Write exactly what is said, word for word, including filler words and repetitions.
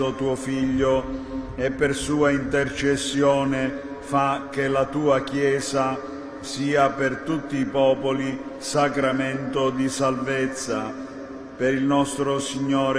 tuo Figlio, e per sua intercessione fa che la tua Chiesa sia per tutti i popoli sacramento di salvezza. Per il nostro Signore